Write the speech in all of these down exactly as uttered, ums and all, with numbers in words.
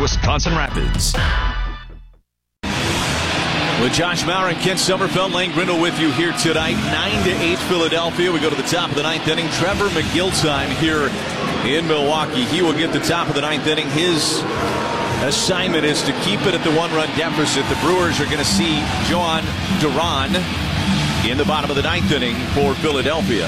Wisconsin Rapids. With Josh Maurer and Kent Sommerfeld, Lane Grindle with you here tonight. nine to eight Philadelphia. We go to the top of the ninth inning. Trevor McGill time here in Milwaukee. He will get the top of the ninth inning. His assignment is to keep it at the one-run deficit. The Brewers are going to see Jhoan Duran in the bottom of the ninth inning for Philadelphia.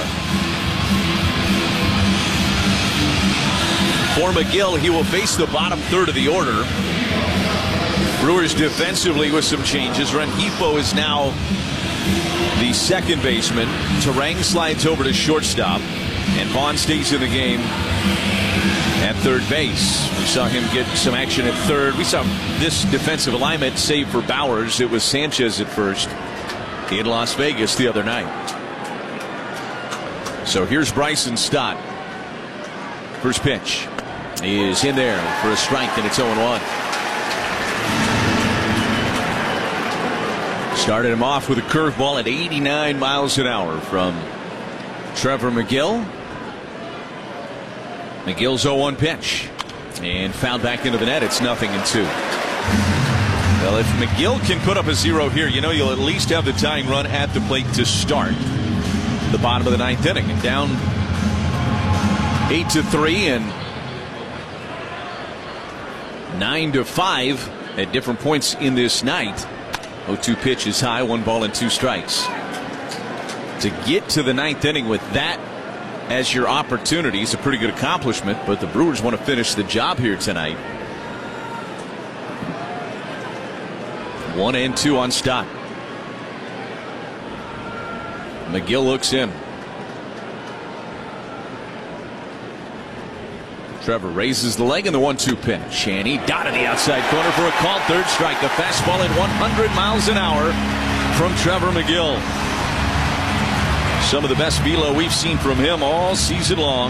For McGill, he will face the bottom third of the order. Brewers defensively with some changes. Rengifo is now the second baseman. Turang slides over to shortstop. And Vaughn stays in the game at third base. We saw him get some action at third. We saw this defensive alignment, save for Bowers. It was Sanchez at first in Las Vegas the other night. So here's Bryson Stott. First pitch is in there for a strike, and it's oh one. Started him off with a curveball at eighty-nine miles an hour from Trevor McGill. McGill's oh one pitch and fouled back into the net. It's nothing and two. Well, if McGill can put up a zero here, you know you'll at least have the tying run at the plate to start the bottom of the ninth inning. And down eight to three and nine to five at different points in this night. oh two pitch is high, one ball and two strikes. To get to the ninth inning with that as your opportunity is a pretty good accomplishment, but the Brewers want to finish the job here tonight. One and two on Stott. McGill looks in. Trevor raises the leg in the one two pitch, and he dotted the outside corner for a called third strike. A fastball at one hundred miles an hour from Trevor McGill. Some of the best velo we've seen from him all season long.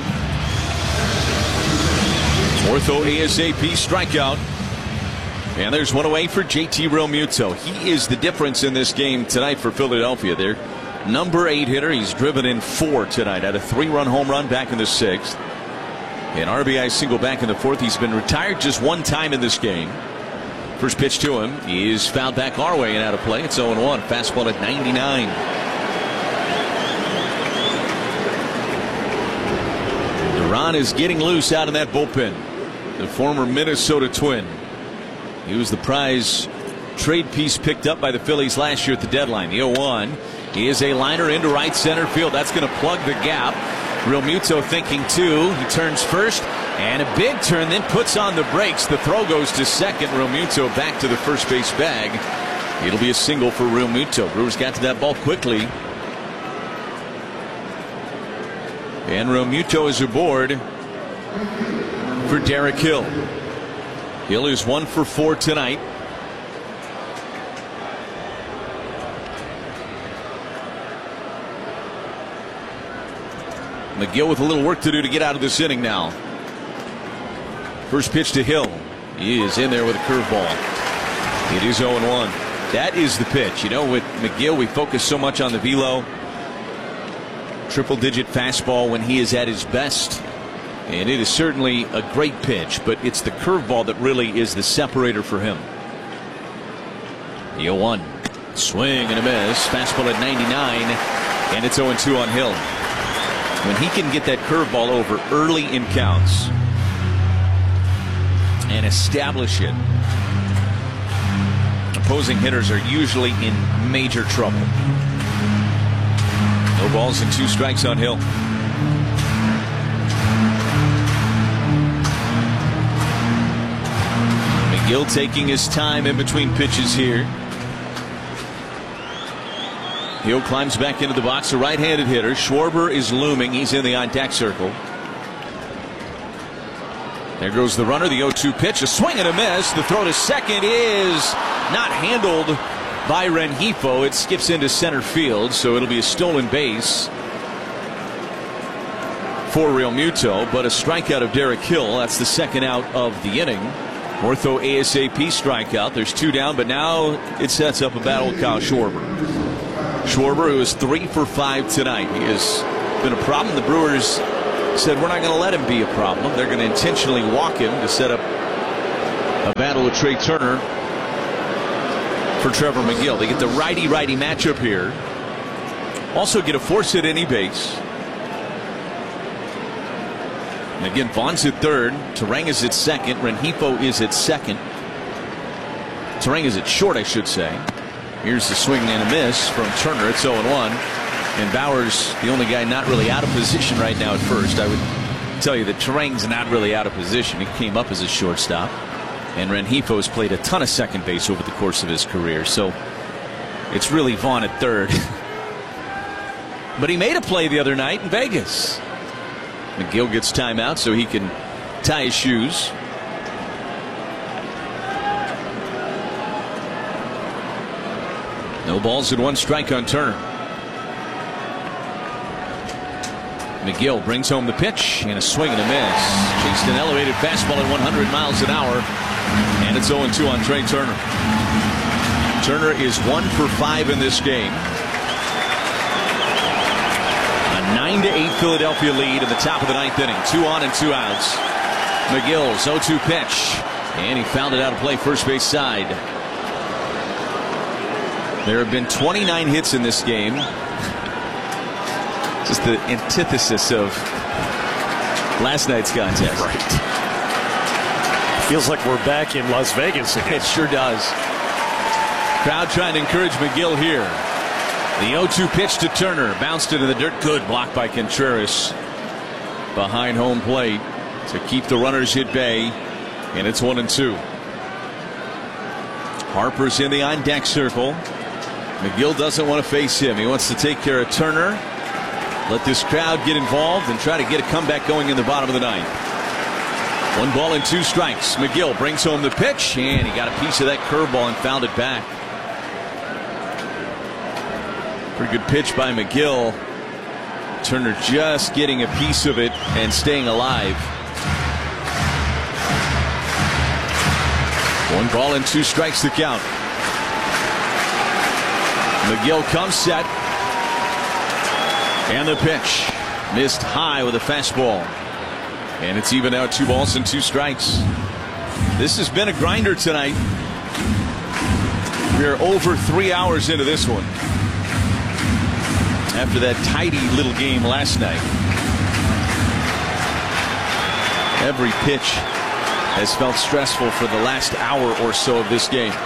Ortho ASAP strikeout. And there's one away for J T Realmuto. He is the difference in this game tonight for Philadelphia. Their number eight hitter. He's driven in four tonight. Had a three-run home run back in the sixth. An R B I single back in the fourth. He's been retired just one time in this game. First pitch to him is fouled back our way and out of play. It's oh one. Fastball at ninety-nine. Duran is getting loose out in that bullpen. The former Minnesota Twin. He was the prize trade piece picked up by the Phillies last year at the deadline. The oh one is a liner into right center field. That's going to plug the gap. Realmuto thinking two. He turns first and a big turn, then puts on the brakes. The throw goes to second. Realmuto back to the first base bag. It'll be a single for Realmuto. Brewers got to that ball quickly. And Realmuto is aboard for Derek Hill. Hill is one for four tonight. McGill with a little work to do to get out of this inning now. First pitch to Hill. He is in there with a curveball. It is oh one. That is the pitch. You know, with McGill, we focus so much on the velo. Triple digit fastball when he is at his best. And it is certainly a great pitch, but it's the curveball that really is the separator for him. The oh one. Swing and a miss. Fastball at ninety-nine. And it's oh two on Hill. When he can get that curveball over early in counts and establish it, opposing hitters are usually in major trouble. No balls and two strikes on Hill. McGill taking his time in between pitches here. Hill climbs back into the box. A right-handed hitter. Schwarber is looming. He's in the on-deck circle. There goes the runner. The oh two pitch. A swing and a miss. The throw to second is not handled by Rengifo. It skips into center field, so it'll be a stolen base for Realmuto, but a strikeout of Derek Hill. That's the second out of the inning. Ortho ASAP strikeout. There's two down, but now it sets up a battle with Kyle Schwarber. Schwarber, who is three for five tonight. He has been a problem. The Brewers said we're not going to let him be a problem. They're going to intentionally walk him to set up a battle with Trey Turner for Trevor Megill. They get the righty-righty matchup here. Also get a force hit any base. And again, Vaughn's at third. Turang is at second. Rengifo is at second. Turang is at short, I should say. Here's the swing and a miss from Turner. It's oh and one. And Bauer's the only guy not really out of position right now at first. I would tell you that Turang's not really out of position. He came up as a shortstop. And Rengifo's played a ton of second base over the course of his career. So it's really Vaughn at third. But he made a play the other night in Vegas. Megill gets timeout so he can tie his shoes. No balls and one strike on Turner. Megill brings home the pitch and a swing and a miss. Chased an elevated fastball at one hundred miles an hour. And it's oh and two on Trey Turner. Turner is one for five in this game. A nine to eight Philadelphia lead in the top of the ninth inning. Two on and two outs. Megill's oh two pitch. And he fouled it out of play first base side. There have been twenty-nine hits in this game. Just the antithesis of last night's contest. Right. Feels like we're back in Las Vegas again. It sure does. Crowd trying to encourage Megill here. The oh two pitch to Turner. Bounced into the dirt. Good block by Contreras behind home plate to keep the runners at bay. And it's one and two. Harper's in the on deck circle. Megill doesn't want to face him. He wants to take care of Turner. Let this crowd get involved and try to get a comeback going in the bottom of the ninth. One ball and two strikes. Megill brings home the pitch, and he got a piece of that curveball and fouled it back. Pretty good pitch by Megill. Turner just getting a piece of it and staying alive. One ball and two strikes to count. Megill comes set. And the pitch. Missed high with a fastball. And it's even now two balls and two strikes. This has been a grinder tonight. We're over three hours into this one. After that tidy little game last night. Every pitch has felt stressful for the last hour or so of this game.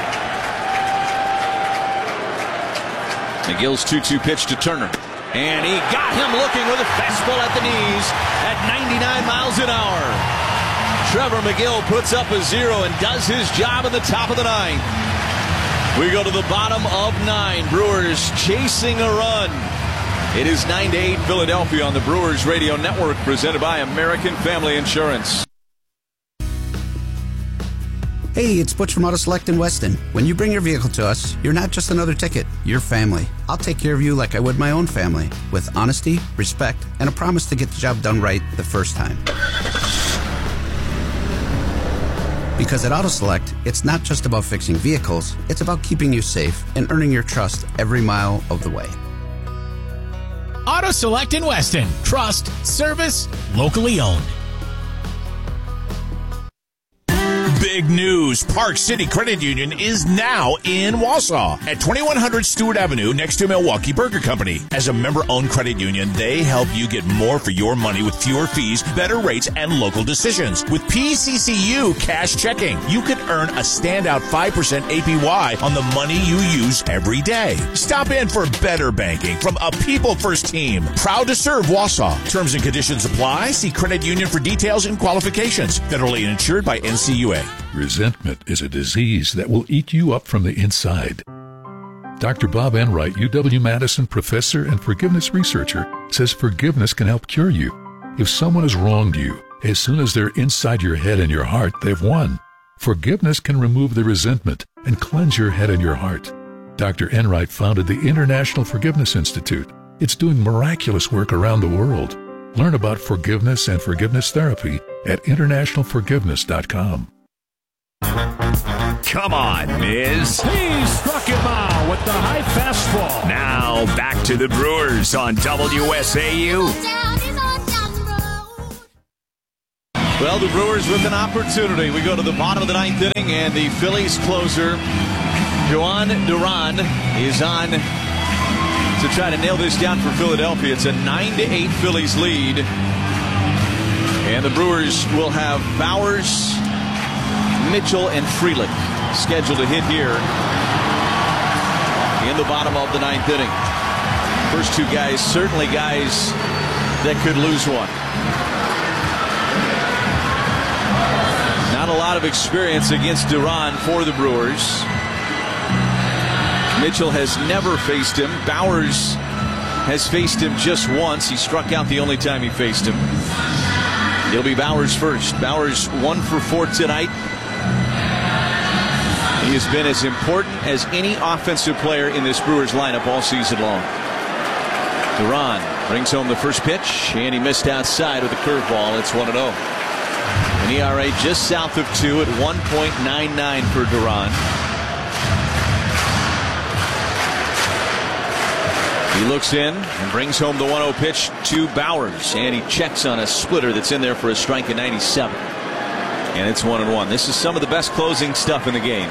Megill's two two pitch to Turner. And he got him looking with a fastball at the knees at ninety-nine miles an hour. Trevor Megill puts up a zero and does his job at the top of the ninth. We go to the bottom of nine. Brewers chasing a run. It is nine to eight Philadelphia on the Brewers Radio Network, presented by American Family Insurance. Hey, it's Butch from Auto Select in Weston. When you bring your vehicle to us, you're not just another ticket, you're family. I'll take care of you like I would my own family, with honesty, respect, and a promise to get the job done right the first time. Because at Auto Select, it's not just about fixing vehicles, it's about keeping you safe and earning your trust every mile of the way. Auto Select in Weston. Trust, service, locally owned. Big news. Park City Credit Union is now in Wausau at twenty-one hundred Stewart Avenue next to Milwaukee Burger Company. As a member-owned credit union, they help you get more for your money with fewer fees, better rates, and local decisions. With P C C U Cash Checking, you could earn a standout five percent A P Y on the money you use every day. Stop in for better banking from a people-first team. Proud to serve Wausau. Terms and conditions apply. See credit union for details and qualifications. Federally insured by N C U A. Resentment is a disease that will eat you up from the inside. Doctor Bob Enright, U W-Madison professor and forgiveness researcher, says forgiveness can help cure you. If someone has wronged you, as soon as they're inside your head and your heart, they've won. Forgiveness can remove the resentment and cleanse your head and your heart. Doctor Enright founded the International Forgiveness Institute. It's doing miraculous work around the world. Learn about forgiveness and forgiveness therapy at international forgiveness dot com. Come on, Miz. He struck him out with the high fastball. Now back to the Brewers on W S A U. Well, the Brewers with an opportunity. We go to the bottom of the ninth inning, and the Phillies closer, Jhoan Duran, is on to try to nail this down for Philadelphia. It's a nine to eight Phillies lead. And the Brewers will have Bowers, Mitchell, and Frelick scheduled to hit here in the bottom of the ninth inning. First two guys, certainly guys that could lose one. Not a lot of experience against Duran for the Brewers. Mitchell has never faced him. Bowers has faced him just once. He struck out the only time he faced him. It'll be Bowers first. Bowers one for four tonight. He has been as important as any offensive player in this Brewers lineup all season long. Duran brings home the first pitch, and he missed outside with a curveball. It's one and oh. An E R A just south of two at one point nine nine for Duran. He looks in and brings home the one oh pitch to Bowers, and he checks on a splitter that's in there for a strike at ninety-seven. And it's one and one. This is some of the best closing stuff in the game.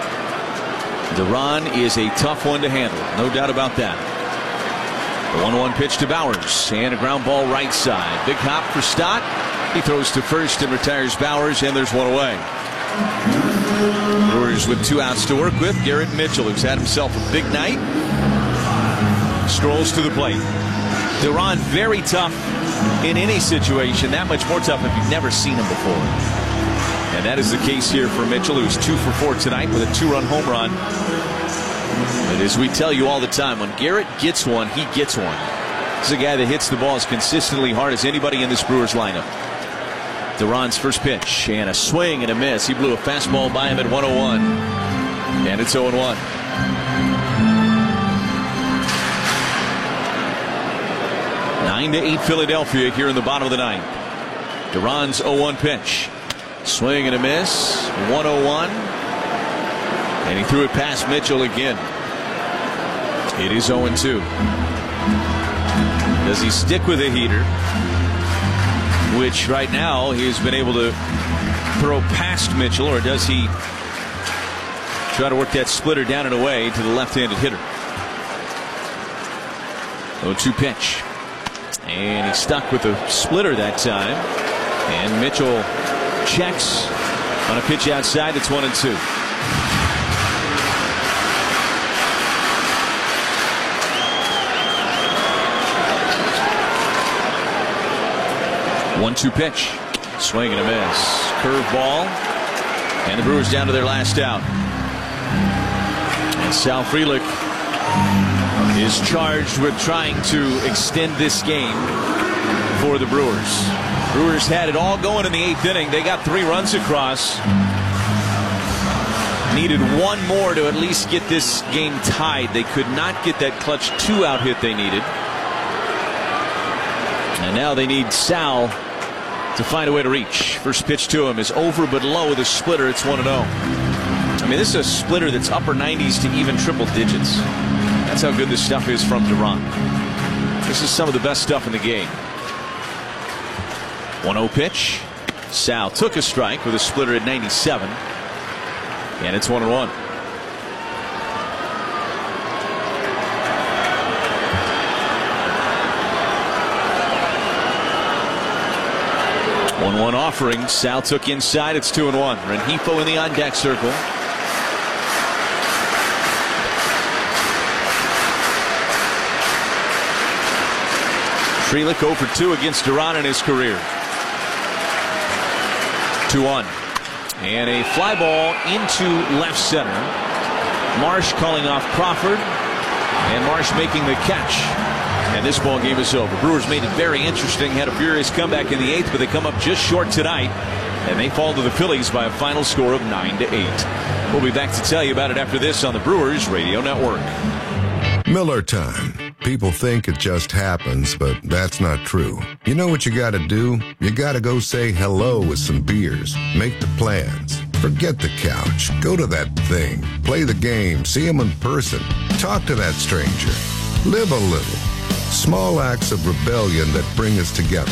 Duran is a tough one to handle, no doubt about that. The one one pitch to Bowers, and a ground ball right side. Big hop for Stott. He throws to first and retires Bowers, and there's one away. Brewers with two outs to work with. Garrett Mitchell, who's had himself a big night, strolls to the plate. Duran, very tough in any situation. That much more tough if you've never seen him before. And that is the case here for Mitchell, who's two for four tonight with a two-run home run. But as we tell you all the time, when Garrett gets one, he gets one. This is a guy that hits the ball as consistently hard as anybody in this Brewers lineup. Duran's first pitch, and a swing and a miss. He blew a fastball by him at one oh one. And it's oh and one. nine to eight Philadelphia here in the bottom of the ninth. Duran's oh one pitch. Swing and a miss. one oh one. And he threw it past Mitchell again. It is oh and two. Does he stick with a heater? Which right now he has been able to throw past Mitchell, or does he try to work that splitter down and away to the left-handed hitter? oh two pitch. And he stuck with the splitter that time. And Mitchell checks on a pitch outside. It's one and two. one two pitch. Swing and a miss. Curveball. And the Brewers down to their last out. And Sal Frelick is charged with trying to extend this game for the Brewers. Brewers had it all going in the eighth inning. They got three runs across. Needed one more to at least get this game tied. They could not get that clutch two-out hit they needed. And now they need Sal to find a way to reach. First pitch to him is over but low with a splitter. It's one and oh. I mean, this is a splitter that's upper nineties to even triple digits. That's how good this stuff is from Duran. This is some of the best stuff in the game. one oh pitch. Sal took a strike with a splitter at ninety-seven. And it's one and one. one one offering. Sal took inside. It's two and one. Rengifo in the on deck circle. Frelick oh for two against Duran in his career. two one. And a fly ball into left center. Marsh calling off Crawford. And Marsh making the catch. And this ball game is over. Brewers made it very interesting. Had a furious comeback in the eighth, but they come up just short tonight. And they fall to the Phillies by a final score of nine to eight. We'll be back to tell you about it after this on the Brewers Radio Network. Miller time. People think it just happens, but that's not true. You know what you gotta do? You gotta go say hello with some beers. Make the plans. Forget the couch. Go to that thing. Play the game. See them in person. Talk to that stranger. Live a little. Small acts of rebellion that bring us together.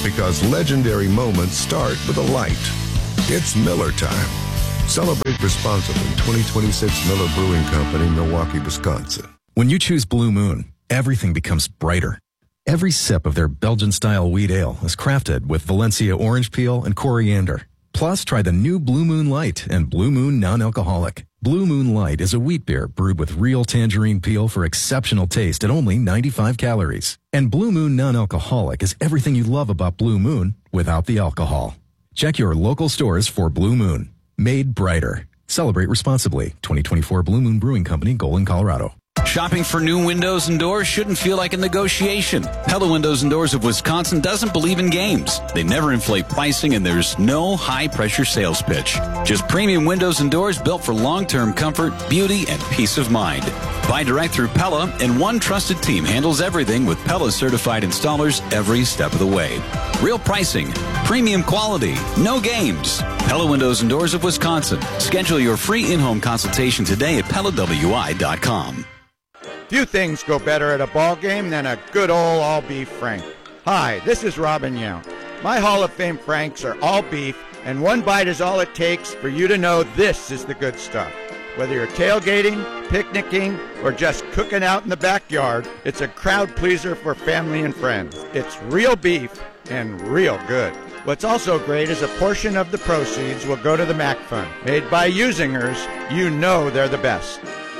because legendary moments start with a light. It's Miller time. Celebrate responsibly. twenty twenty-six Miller Brewing Company, Milwaukee, Wisconsin. When you choose Blue Moon, everything becomes brighter. Every sip of their Belgian-style wheat ale is crafted with Valencia orange peel and coriander. Plus, try the new Blue Moon Light and Blue Moon Non-Alcoholic. Blue Moon Light is a wheat beer brewed with real tangerine peel for exceptional taste at only ninety-five calories. And Blue Moon Non-Alcoholic is everything you love about Blue Moon without the alcohol. Check your local stores for Blue Moon. Made brighter. Celebrate responsibly. twenty twenty-four Blue Moon Brewing Company, Golden, Colorado. Shopping for new windows and doors shouldn't feel like a negotiation. Pella Windows and Doors of Wisconsin doesn't believe in games. They never inflate pricing, and there's no high-pressure sales pitch. Just premium windows and doors built for long-term comfort, beauty, and peace of mind. Buy direct through Pella, and one trusted team handles everything with Pella-certified installers every step of the way. Real pricing, premium quality, no games. Pella Windows and Doors of Wisconsin. Schedule your free in-home consultation today at Pella W I dot com. Few things go better at a ball game than a good old all-beef Frank. Hi, this is Robin Yount. My Hall of Fame Franks are all beef, and one bite is all it takes for you to know this is the good stuff. Whether you're tailgating, picnicking, or just cooking out in the backyard, it's a crowd pleaser for family and friends. It's real beef and real good. What's also great is a portion of the proceeds will go to the Mac Fund. Made by Usingers, you know they're the best.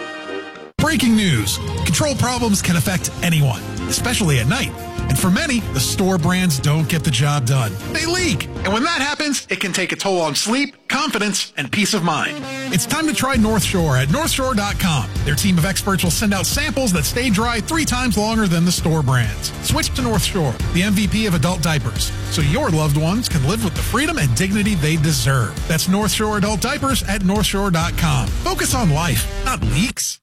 Breaking news. Control problems can affect anyone, especially at night. And for many, the store brands don't get the job done. They leak. And when that happens, it can take a toll on sleep, confidence, and peace of mind. It's time to try North Shore at North Shore dot com. Their team of experts will send out samples that stay dry three times longer than the store brands. Switch to North Shore, the M V P of adult diapers, so your loved ones can live with the freedom and dignity they deserve. That's North Shore Adult Diapers at North Shore dot com. Focus on life, not leaks.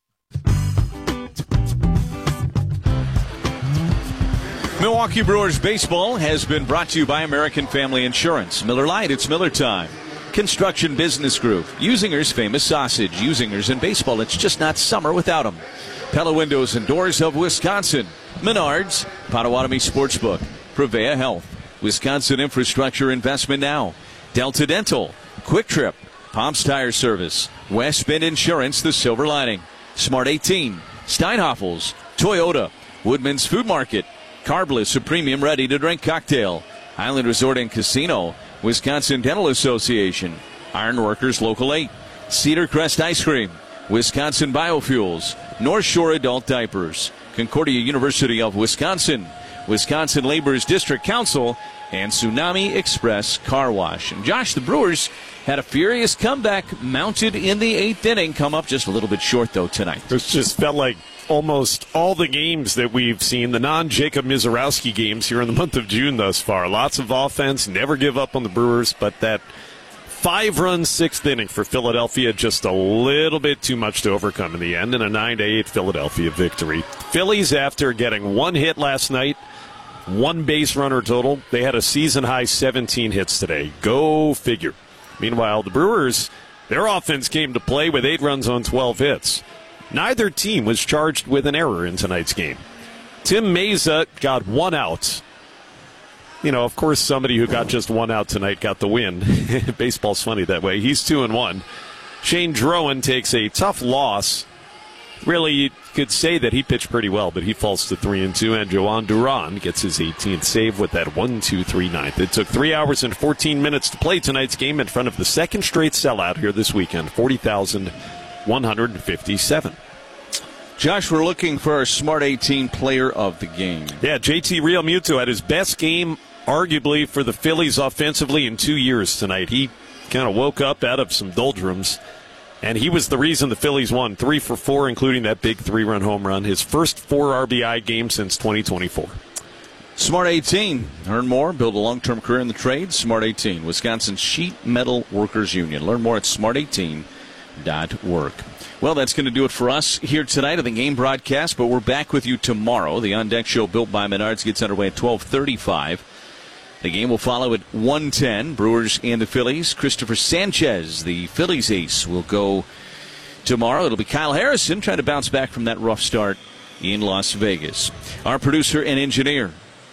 Milwaukee Brewers baseball has been brought to you by American Family Insurance. Miller Lite, it's Miller time. Construction Business Group, Usingers famous sausage. Usingers in baseball, it's just not summer without them. Pella Windows and Doors of Wisconsin. Menards, Potawatomi Sportsbook, Prevea Health, Wisconsin Infrastructure Investment Now, Delta Dental, Quick Trip, Palms Tire Service, West Bend Insurance, The Silver Lining, Smart eighteen, Steinhoffels, Toyota, Woodman's Food Market, Carbliss, a premium ready-to-drink cocktail, Highland Resort and Casino, Wisconsin Dental Association, Ironworkers Local eight, Cedar Crest Ice Cream, Wisconsin Biofuels, North Shore Adult Diapers, Concordia University of Wisconsin, Wisconsin Laborers District Council, and Tsunami Express Car Wash. And Josh, the Brewers had a furious comeback mounted in the eighth inning, come up just a little bit short, though, tonight. It just felt like almost all the games that we've seen, the non-Jacob Mizorowski games here in the month of June thus far. Lots of offense, never give up on the Brewers, but that five-run sixth inning for Philadelphia, just a little bit too much to overcome in the end, and a nine to eight Philadelphia victory. Phillies, after getting one hit last night, one base runner total, they had a season-high seventeen hits today. Go figure. Meanwhile, the Brewers, their offense came to play with eight runs on twelve hits. Neither team was charged with an error in tonight's game. Tim Meza got one out. You know, of course, somebody who got just one out tonight got the win. Baseball's funny that way. He's two and one. Shane Drowan takes a tough loss. Really, you could say that he pitched pretty well, but he falls to three and two. And Joan Duran gets his eighteenth save with that one two three ninth. It took three hours and fourteen minutes to play tonight's game in front of the second straight sellout here this weekend, forty thousand one hundred fifty-seven. Josh, we're looking for our Smart eighteen player of the game. Yeah, J T Realmuto had his best game, arguably, for the Phillies offensively in two years tonight. He kind of woke up out of some doldrums, and he was the reason the Phillies won. Three for four, including that big three-run home run. His first four R B I game since twenty twenty-four. Smart eighteen. Earn more, build a long-term career in the trade. Smart eighteen, Wisconsin Sheet Metal Workers Union. Learn more at smart eighteen dot org. Well, that's going to do it for us here tonight on the game broadcast, but we're back with you tomorrow. The On Deck Show built by Menards gets underway at twelve thirty-five. The game will follow at one ten. Brewers and the Phillies. Christopher Sanchez, the Phillies ace, will go tomorrow. It'll be Kyle Harrison trying to bounce back from that rough start in Las Vegas. Our producer and engineer,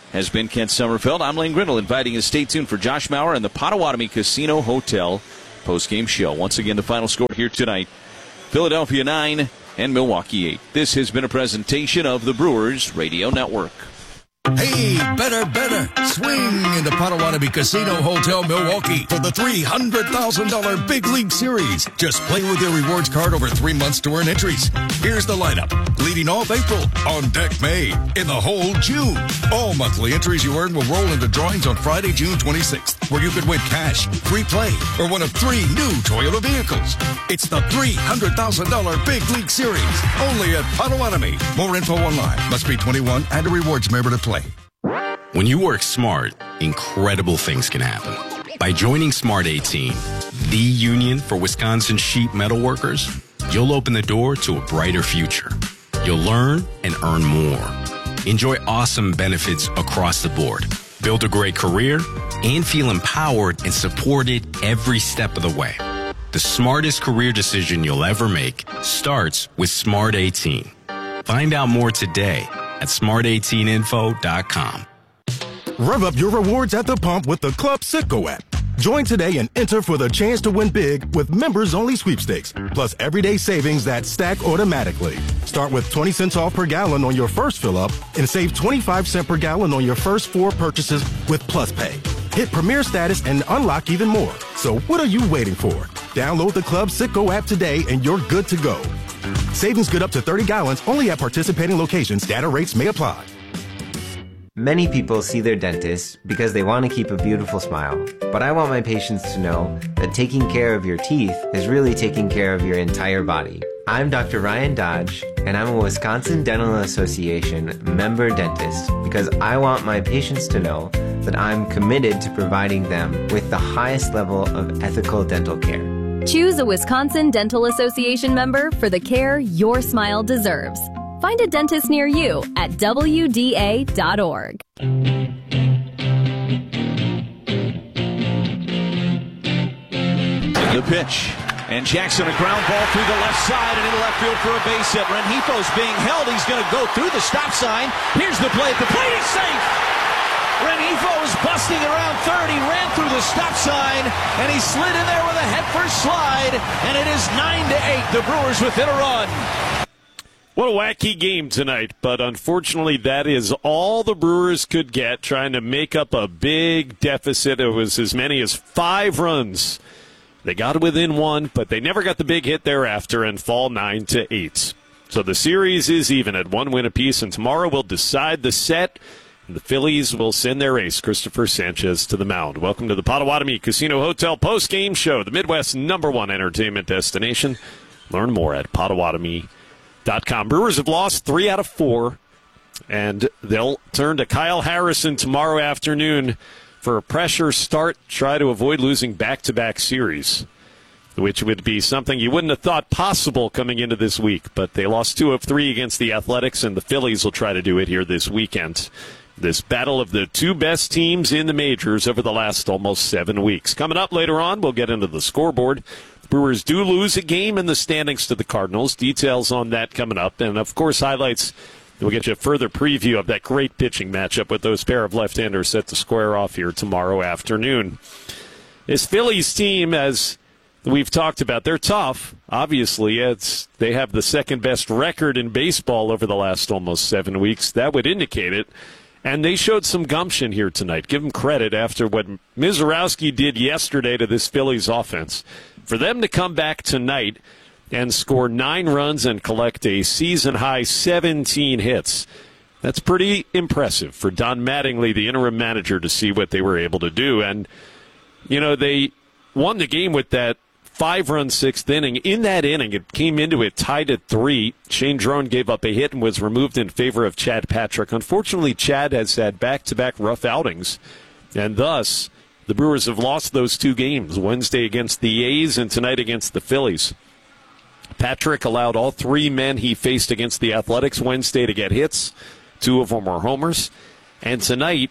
has been Kent Sommerfeld. I'm Lane Grindle, inviting you to stay tuned for Josh Mauer and the Potawatomi Casino Hotel postgame show. Once again, the final score here tonight, Philadelphia nine and Milwaukee eight. This has been a presentation of the Brewers Radio Network. Hey, better, better. Swing into Potawatomi Casino Hotel Milwaukee for the three hundred thousand dollars Big League Series. Just play with your rewards card over three months to earn entries. Here's the lineup. Leading off April, on deck May, in the hole June. All monthly entries you earn will roll into drawings on Friday, June twenty-sixth, where you could win cash, free play, or one of three new Toyota vehicles. It's the three hundred thousand dollars Big League Series, only at Potawatomi. More info online. Must be twenty-one and a rewards member to play. When you work smart, incredible things can happen. By joining Smart eighteen, the union for Wisconsin sheet metal workers, you'll open the door to a brighter future. You'll learn and earn more. Enjoy awesome benefits across the board. Build a great career and feel empowered and supported every step of the way. The smartest career decision you'll ever make starts with Smart eighteen. Find out more today at smart eighteen info dot com. Rev up your rewards at the pump with the Club Citgo app. Join today and enter for the chance to win big with members-only sweepstakes, plus everyday savings that stack automatically. Start with twenty cents off per gallon on your first fill-up and save twenty-five cents per gallon on your first four purchases with Plus Pay. Hit Premier status and unlock even more. So what are you waiting for? Download the Club Citgo app today and you're good to go. Savings good up to thirty gallons only at participating locations. Data rates may apply. Many people see their dentist because they want to keep a beautiful smile. But I want my patients to know that taking care of your teeth is really taking care of your entire body. I'm Doctor Ryan Dodge, and I'm a Wisconsin Dental Association member dentist because I want my patients to know that I'm committed to providing them with the highest level of ethical dental care. Choose a Wisconsin Dental Association member for the care your smile deserves. Find a dentist near you at W D A dot org. The pitch. And Jackson, a ground ball through the left side and into left field for a base hit. Rengifo's being held. He's going to go through the stop sign. Here's the play. The plate is safe. Rengifo is busting around third. He ran through the stop sign, and he slid in there with a head-first slide. And it is nine to eight. The Brewers within a run. What a wacky game tonight, but unfortunately that is all the Brewers could get, trying to make up a big deficit. It was as many as five runs. They got within one, but they never got the big hit thereafter and fall nine to eight. So the series is even at one win apiece, and tomorrow we'll decide the set. The Phillies will send their ace, Christopher Sanchez, to the mound. Welcome to the Potawatomi Casino Hotel post-game show, the Midwest's number one entertainment destination. Learn more at Potawatomi dot com. Brewers have lost three out of four, and they'll turn to Kyle Harrison tomorrow afternoon for a pressure start, try to avoid losing back-to-back series, which would be something you wouldn't have thought possible coming into this week. But they lost two of three against the Athletics, and the Phillies will try to do it here this weekend. This battle of the two best teams in the majors over the last almost seven weeks. Coming up later on, we'll get into the scoreboard. The Brewers do lose a game in the standings to the Cardinals. Details on that coming up. And, of course, highlights. We'll get you a further preview of that great pitching matchup with those pair of left-handers set to square off here tomorrow afternoon. This Phillies team, as we've talked about, they're tough. Obviously, it's they have the second-best record in baseball over the last almost seven weeks. That would indicate it. And they showed some gumption here tonight. Give them credit after what Mizorowski did yesterday to this Phillies offense. For them to come back tonight and score nine runs and collect a season-high seventeen hits, that's pretty impressive for Don Mattingly, the interim manager, to see what they were able to do. And, you know, they won the game with that five-run sixth inning. In that inning, it came into it tied at three. Shane Drone gave up a hit and was removed in favor of Chad Patrick. Unfortunately, Chad has had back-to-back rough outings, and thus the Brewers have lost those two games, Wednesday against the A's and tonight against the Phillies. Patrick allowed all three men he faced against the Athletics Wednesday to get hits. Two of them were homers. And tonight,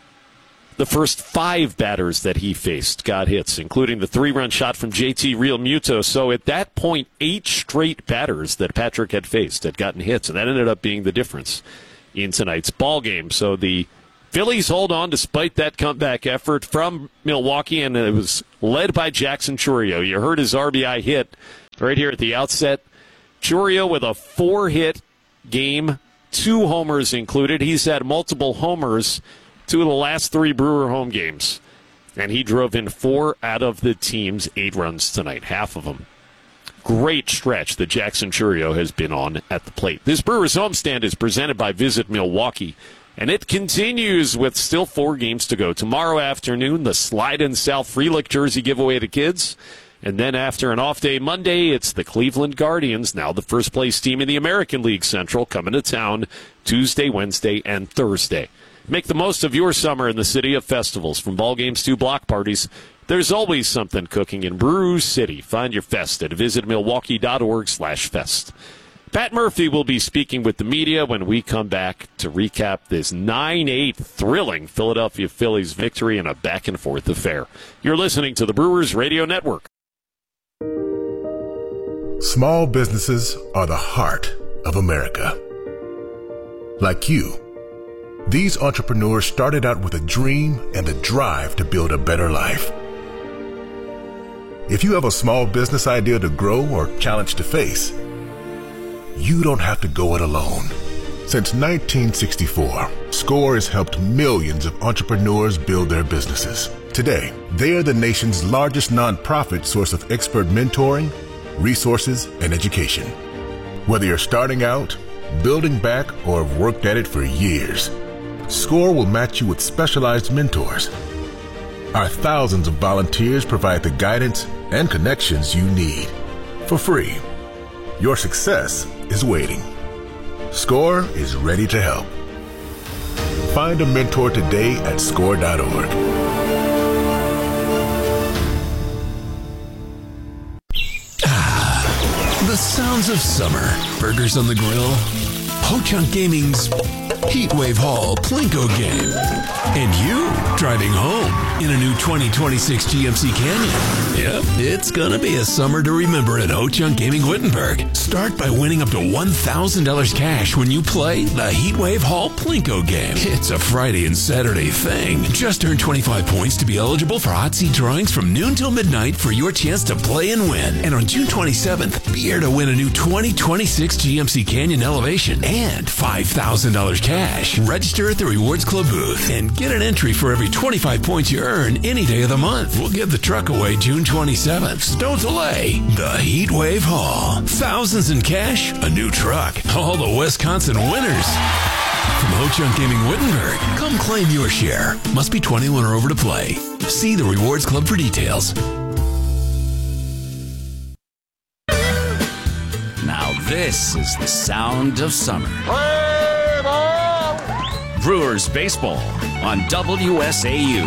the first five batters that he faced got hits, including the three-run shot from J T Realmuto. So at that point, eight straight batters that Patrick had faced had gotten hits, and that ended up being the difference in tonight's ball game. So the Phillies hold on despite that comeback effort from Milwaukee, and it was led by Jackson Chourio. You heard his R B I hit right here at the outset. Chourio with a four-hit game, two homers included. He's had multiple homers two of the last three Brewer home games, and he drove in four out of the team's eight runs tonight, half of them. Great stretch that Jackson Chourio has been on at the plate. This Brewers homestand is presented by Visit Milwaukee, and it continues with still four games to go. Tomorrow afternoon, the Slide and Sal Frelick jersey giveaway to kids. And then after an off day Monday, it's the Cleveland Guardians, now the first place team in the American League Central, coming to town Tuesday, Wednesday, and Thursday. Make the most of your summer in the city of festivals. From ball games to block parties, there's always something cooking in Brew City. Find your fest at visitmilwaukee.org slash fest. Pat Murphy will be speaking with the media when we come back to recap this nine eight thrilling Philadelphia Phillies victory in a back-and-forth affair. You're listening to the Brewers Radio Network. Small businesses are the heart of America. Like you, these entrepreneurs started out with a dream and the drive to build a better life. If you have a small business idea to grow or challenge to face, you don't have to go it alone. Since nineteen sixty-four, SCORE has helped millions of entrepreneurs build their businesses. Today, they are the nation's largest nonprofit source of expert mentoring, resources, and education. Whether you're starting out, building back, or have worked at it for years, SCORE will match you with specialized mentors. Our thousands of volunteers provide the guidance and connections you need for free. Your success is waiting. SCORE is ready to help. Find a mentor today at score dot org. Ah, the sounds of summer. Burgers on the grill. Ho-Chunk Gaming's Heatwave Hall Plinko game. And you driving home in a new twenty twenty-six G M C Canyon. Yep, it's gonna be a summer to remember at Ho-Chunk Gaming Wittenberg. Start by winning up to one thousand dollars cash when you play the Heatwave Hall Plinko game. It's a Friday and Saturday thing. Just earn twenty-five points to be eligible for hot seat drawings from noon till midnight for your chance to play and win. And on June twenty-seventh, be here to win a new twenty twenty-six G M C Canyon Elevation and five thousand dollars cash. Register at the Rewards Club booth and get an entry for every twenty-five points you earn any day of the month. We'll give the truck away June twenty-seventh. So don't delay. The Heatwave Hall. Thousands in cash, a new truck. All the Wisconsin winners. From Ho-Chunk Gaming Wittenberg, come claim your share. Must be twenty-one or over to play. See the Rewards Club for details. Now this is the sound of summer. Brewers baseball on W S A U.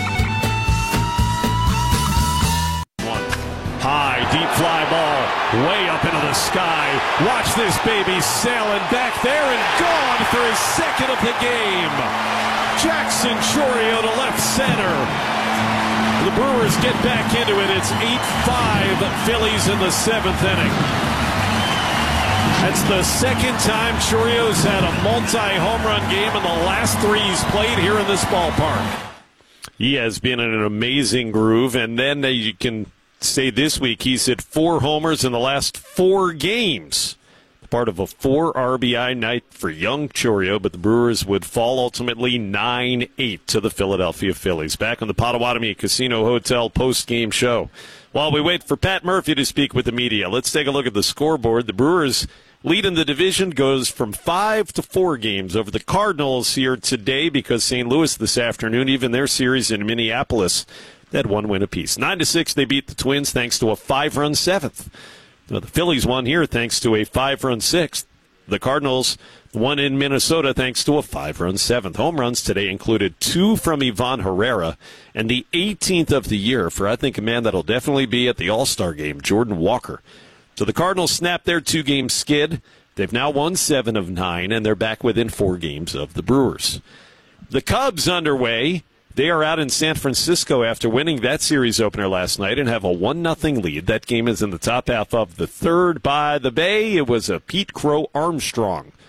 High, deep fly ball, way up into the sky. Watch this baby sailing back there and gone for his second of the game. Jackson Chourio to left center. The Brewers get back into it. It's eight five Phillies in the seventh inning. That's the second time Chourio's had a multi-home run game in the last three he's played here in this ballpark. He has been in an amazing groove, and then uh, you can say this week he's hit four homers in the last four games. Part of a four R B I night for young Chourio, but the Brewers would fall ultimately nine eight to the Philadelphia Phillies. Back on the Potawatomi Casino Hotel post-game show. While we wait for Pat Murphy to speak with the media, let's take a look at the scoreboard. The Brewers' lead in the division goes from five to four games over the Cardinals here today because Saint Louis this afternoon, even their series in Minneapolis, they had one win apiece. Nine to six, they beat the Twins thanks to a five-run seventh. Now, the Phillies won here thanks to a five-run sixth. The Cardinals won in Minnesota thanks to a five-run seventh. Home runs today included two from Ivan Herrera and the eighteenth of the year for, I think, a man that'll definitely be at the All-Star game, Jordan Walker. So the Cardinals snapped their two-game skid. They've now won seven of nine, and they're back within four games of the Brewers. The Cubs underway. They are out in San Francisco after winning that series opener last night and have a one nothing lead. That game is in the top half of the third by the Bay. It was a Pete Crow Armstrong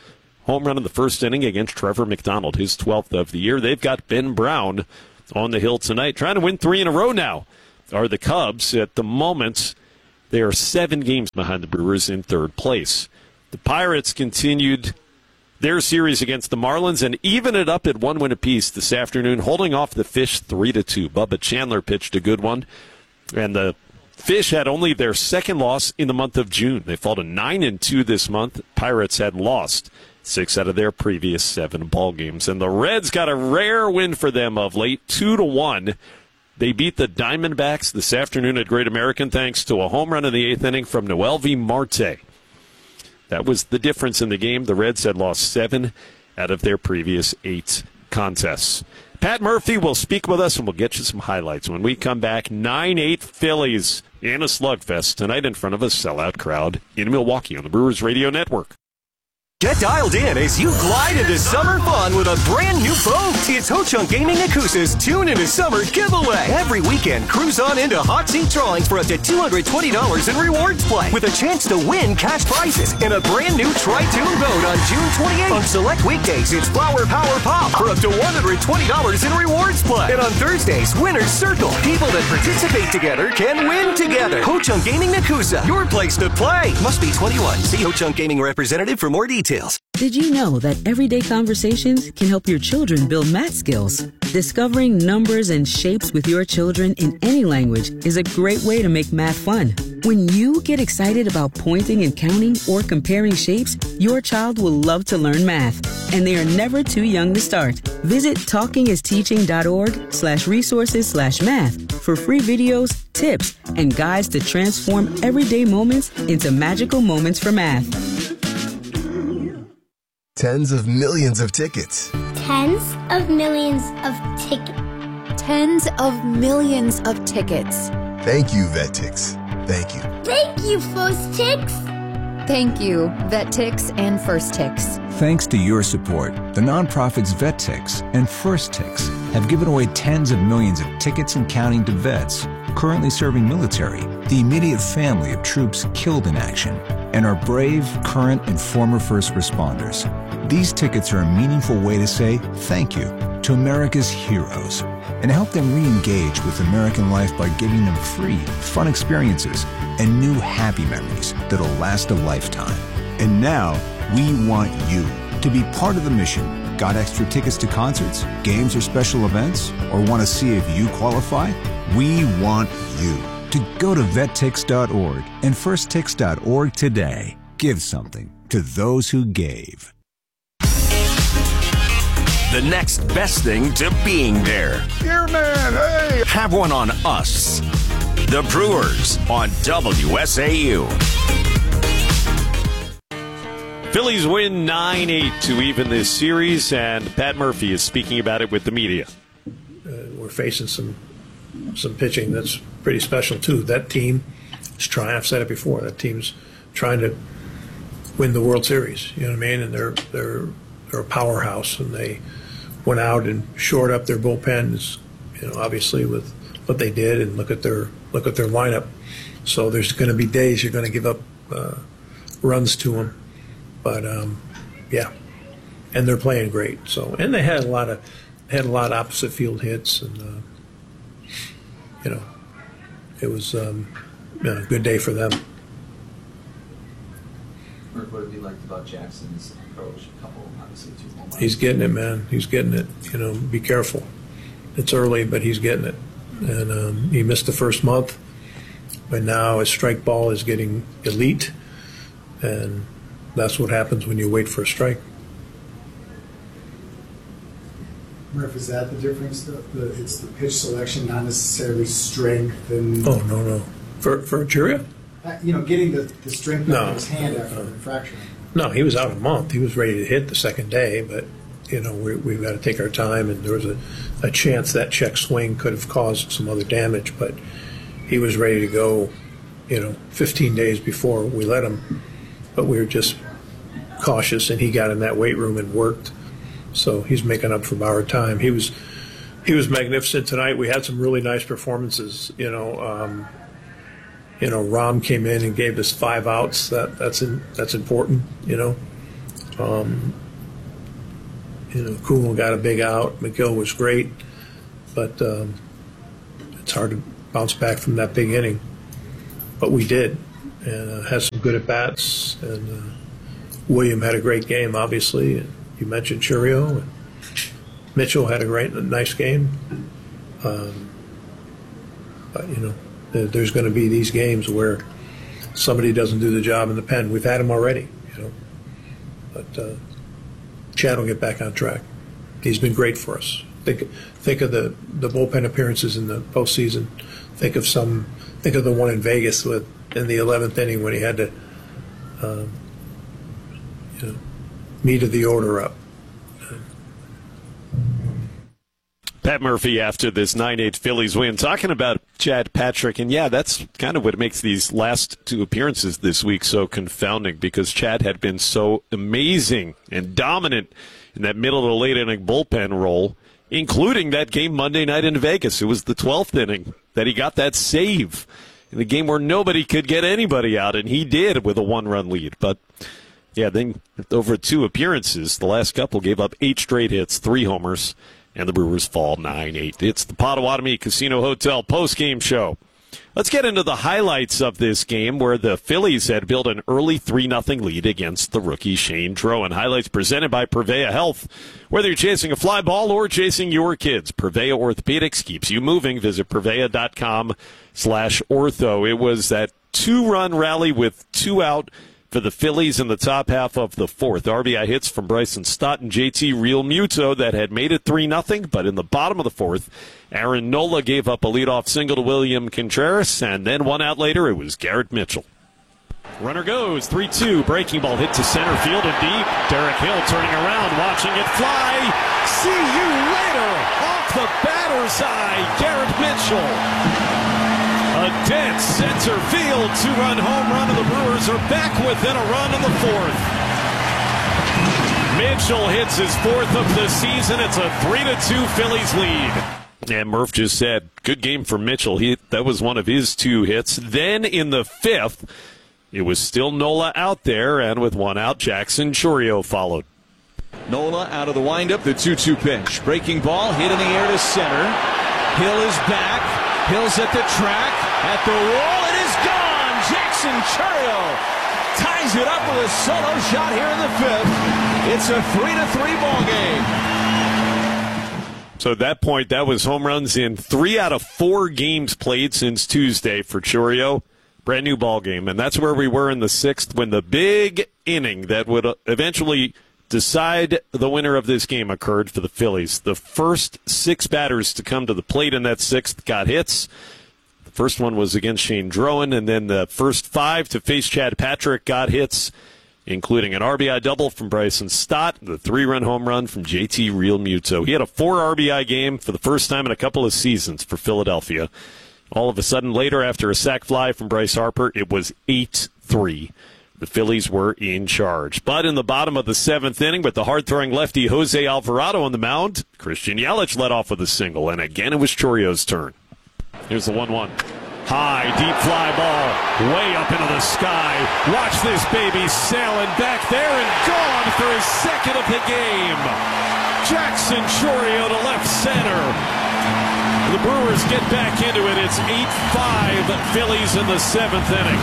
home run in the first inning against Trevor McDonald, his twelfth of the year. They've got Ben Brown on the hill tonight, trying to win three in a row now. Are the Cubs. At the moment, they are seven games behind the Brewers in third place. The Pirates continued their series against the Marlins and even it up at one win apiece this afternoon, holding off the Fish three to two. Bubba Chandler pitched a good one, and the Fish had only their second loss in the month of June. They fall to nine and two this month. Pirates had lost six out of their previous seven ball games, and the Reds got a rare win for them of late, two to one. They beat the Diamondbacks this afternoon at Great American thanks to a home run in the eighth inning from Noelvi Marte. That was the difference in the game. The Reds had lost seven out of their previous eight contests. Pat Murphy will speak with us, and we'll get you some highlights when we come back. nine eight Phillies in a slugfest tonight in front of a sellout crowd in Milwaukee on the Brewers Radio Network. Get dialed in as you glide into summer fun with a brand new boat. It's Ho-Chunk Gaming Yakuza's Tune Into Summer giveaway. Every weekend, cruise on into hot seat drawings for up to two hundred twenty dollars in rewards play with a chance to win cash prizes in a brand new Tri-Tune boat on June twenty-eighth. On select weekdays, it's Flower Power Pop for up to one hundred twenty dollars in rewards play. And on Thursdays, Winner's Circle. People that participate together can win together. Ho-Chunk Gaming Yakuza, your place to play. Must be twenty-one. See Ho-Chunk Gaming representative for more details. Did you know that everyday conversations can help your children build math skills? Discovering numbers and shapes with your children in any language is a great way to make math fun. When you get excited about pointing and counting or comparing shapes, your child will love to learn math, and they are never too young to start. Visit talkingisteaching.org slash resources slash math for free videos, tips, and guides to transform everyday moments into magical moments for math. Tens of millions of tickets. Tens of millions of tickets. Tens of millions of tickets. Thank you, VetTix. Thank you. Thank you, First Tix. Thank you, VetTix and First Tix. Thanks to your support, the nonprofits VetTix and First Tix have given away tens of millions of tickets and counting to vets currently serving military, the immediate family of troops killed in action, and our brave, current, and former first responders. These tickets are a meaningful way to say thank you to America's heroes and help them re-engage with American life by giving them free, fun experiences and new happy memories that'll last a lifetime. And now, we want you to be part of the mission. Got extra tickets to concerts, games, or special events? Or want to see if you qualify? We want you to go to vettix dot org and first tix dot org today. Give something to those who gave. The next best thing to being there. Here, man, hey! Have one on us. The Brewers on W S A U. Phillies win nine eight to even this series, and Pat Murphy is speaking about it with the media. Uh, we're facing some some pitching that's pretty special, too. That team is trying, I've said it before, that team's trying to win the World Series, you know what I mean? And they're, they're, they're a powerhouse, and they went out and shored up their bullpens, you know, obviously with what they did, and look at their look at their lineup. So there's going to be days you're going to give up uh, runs to them, but um, yeah, and they're playing great. So and they had a lot of had a lot of opposite field hits, and uh, you know, it was um, you know, a good day for them. What have you liked about Jackson's approach? A couple, obviously, two home runs. He's getting it, man. He's getting it. You know, be careful. It's early, but he's getting it. And um, he missed the first month, but now his strike ball is getting elite, and that's what happens when you wait for a strike. Murph, is that the difference? The, the, it's the pitch selection, not necessarily strength and. Oh no no, for for Achuria? Uh, you know, getting the, the strength no, out of his hand after no. the fracture. No, he was out a month. He was ready to hit the second day, but you know we, we've got to take our time. And there was a, a chance that check swing could have caused some other damage, but he was ready to go. You know, fifteen days before we let him, but we were just cautious, and he got in that weight room and worked. So he's making up for borrowed time. He was he was magnificent tonight. We had some really nice performances. You know, um, you know, Rom came in and gave us five outs. That that's in, that's important. You know, um, You know, Kumel got a big out. McGill was great, but um, it's hard to bounce back from that big inning. But we did, and uh, had some good at bats. And uh, William had a great game, obviously. And you mentioned Chourio. And Mitchell had a great, nice game. Um, but you know, there, there's going to be these games where somebody doesn't do the job in the pen. We've had them already, you know. But uh, Chad will get back on track. He's been great for us. Think, think of the, the bullpen appearances in the postseason. Think of some. Think of the one in Vegas with in the eleventh inning when he had to, um, you know, meter the order up. Pat Murphy after this nine eight Phillies win, talking about Chad Patrick. And, yeah, that's kind of what makes these last two appearances this week so confounding, because Chad had been so amazing and dominant in that middle to late inning bullpen role, including that game Monday night in Vegas. It was the twelfth inning that he got that save in the game where nobody could get anybody out, and he did with a one-run lead. But, yeah, then over two appearances, the last couple gave up eight straight hits, three homers, and the Brewers fall nine eight. It's the Potawatomi Casino Hotel postgame show. Let's get into the highlights of this game where the Phillies had built an early three nothing lead against the rookie Shane Drowan. Highlights presented by Prevea Health. Whether you're chasing a fly ball or chasing your kids, Prevea Orthopedics keeps you moving. Visit Prevea.com slash ortho. It was that two-run rally with two out for the Phillies in the top half of the fourth. R B I hits from Bryson Stott and J T Realmuto that had made it three nothing, but in the bottom of the fourth, Aaron Nola gave up a leadoff single to William Contreras, and then one out later, it was Garrett Mitchell. Runner goes, three two, breaking ball hit to center field and deep. Derek Hill turning around, watching it fly. See you later, off the batter's eye, Garrett Mitchell. A dead center field two-run home run, and the Brewers are back within a run in the fourth. Mitchell hits his fourth of the season. It's a three to two Phillies lead. And Murph just said, good game for Mitchell. He, that was one of his two hits. Then in the fifth, it was still Nola out there, and with one out, Jackson Chourio followed. Nola out of the windup, the two two pitch. Breaking ball, hit in the air to center. Hill is back. Hill's at the track, at the wall, it is gone! Jackson Chourio ties it up with a solo shot here in the fifth. It's a three to three ball game. So at that point, that was home runs in three out of four games played since Tuesday for Chourio. Brand new ball game, and that's where we were in the sixth when the big inning that would eventually decide the winner of this game occurred for the Phillies. The first six batters to come to the plate in that sixth got hits. The first one was against Shane Drowan, and then the first five to face Chad Patrick got hits, including an R B I double from Bryson Stott, the three-run home run from J T Realmuto. He had a four R B I game for the first time in a couple of seasons for Philadelphia. All of a sudden, later, after a sac fly from Bryce Harper, it was eight three. The Phillies were in charge. But in the bottom of the seventh inning, with the hard-throwing lefty Jose Alvarado on the mound, Christian Yelich led off with a single, and again it was Chourio's turn. Here's the one one. High, deep fly ball, way up into the sky. Watch this baby sailing back there and gone for his second of the game. Jackson Chourio to left center. The Brewers get back into it. It's eight five Phillies in the seventh inning.